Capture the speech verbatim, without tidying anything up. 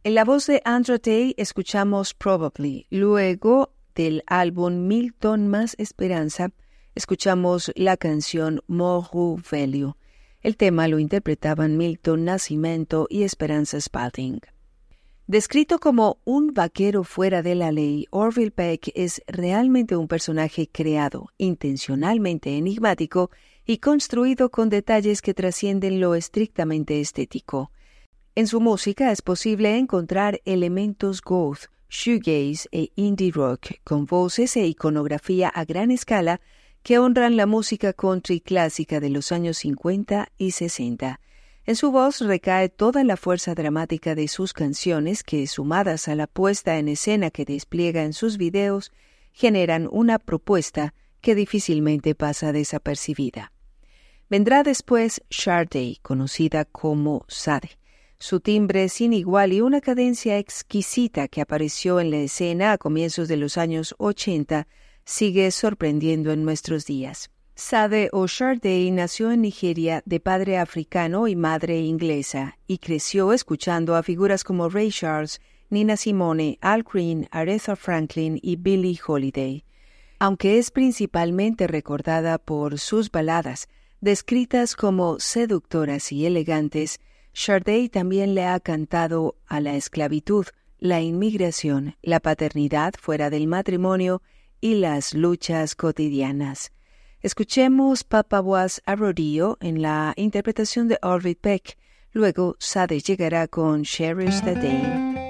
En la voz de Andra Day escuchamos Probably. Luego del álbum Milton más Esperanza, escuchamos la canción Moru Velho. El tema lo interpretaban Milton Nascimento y Esperanza Spalding. Descrito como un vaquero fuera de la ley, Orville Peck es realmente un personaje creado, intencionalmente enigmático y construido con detalles que trascienden lo estrictamente estético. En su música es posible encontrar elementos goth, shoegaze e indie rock, con voces e iconografía a gran escala que honran la música country clásica de los años cincuenta y sesenta. En su voz recae toda la fuerza dramática de sus canciones que, sumadas a la puesta en escena que despliega en sus videos, generan una propuesta que difícilmente pasa desapercibida. Vendrá después Sade, conocida como Sade. Su timbre sin igual y una cadencia exquisita que apareció en la escena a comienzos de los años ochenta sigue sorprendiendo en nuestros días. Sade o Sade nació en Nigeria de padre africano y madre inglesa y creció escuchando a figuras como Ray Charles, Nina Simone, Al Green, Aretha Franklin y Billie Holiday. Aunque es principalmente recordada por sus baladas, descritas como seductoras y elegantes, Sade también le ha cantado a la esclavitud, la inmigración, la paternidad fuera del matrimonio y las luchas cotidianas. Escuchemos Papa Was a Rodeo en la interpretación de Orville Peck. Luego Sade llegará con Cherish the Day.